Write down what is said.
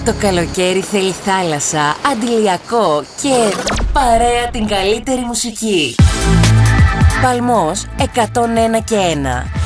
Το καλοκαίρι θέλει θάλασσα, αντιλιακό και παρέα την καλύτερη μουσική. Παλμός 101 και 1.